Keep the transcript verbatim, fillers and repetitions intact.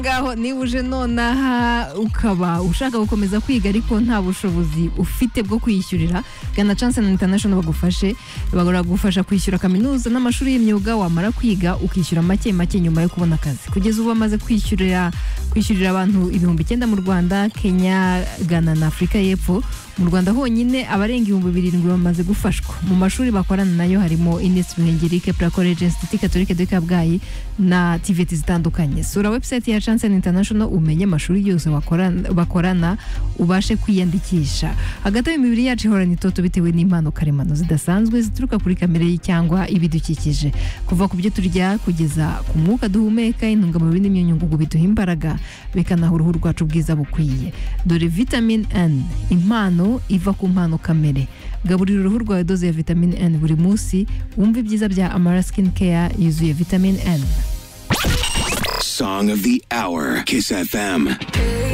ngaho niba uje nonaha ukaba ushaka gukomeza kwiga ariko nta bushobozi ufite bwo kwiyishyurira, gana Chance International bagufashe bagufasha kwishyura kaminuza n'amashuri y'imyuga, wamara kwiga ukishyura make make nyuma yo kubona akazi. Kugeza ubu bamaze kwishyurira kwishyurira abantu ibihumbi icyenda mu Rwanda, Kenya, Ghana na Afurika y'Epfo. Mu Rwanda honyine abarenga ibihumbi birindwi bamaze gufashwa. Mu mashuri bakorana nayo harimo Ines Ruhengeri, Pra College, Institut Catholique de Kabgayi na T V T zitandukanye. Sura website ya Chance International umenye amashuri yose bakorana bakorana ubashe kwiyandikisha. Hagati y'imibiri yacu ihorana itoto bitewe n'impano karemano zidasanzwe zituruka kuri kamere cyangwa ibidukikije. Kuva ku byo turya kugeza ku mwuka duhumeka, intungamubiri n'imyunyungugu biduha imbaraga bikanahura uruhu rwacu bwiza bukwiye. Dore Vitamin N, impano iva ku mpano kamere. Gaburira uruhu rwawe doze ya Vitamin N buri munsi, wumva ibyiza bya Amara Skin Care yuzuye Vitamin N. Song of the Hour, Kiss F M.